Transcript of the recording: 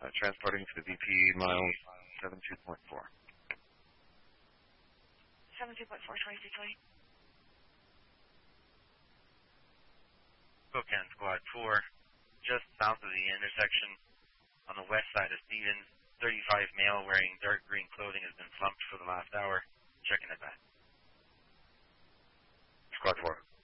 Transporting to the VP, miles 72.4. 72.4, 2220. Spokane Squad 4, just south of the intersection on the west side of Stevens. 35 male wearing dark green clothing has been slumped for the last hour. Checking it back. Squad 4.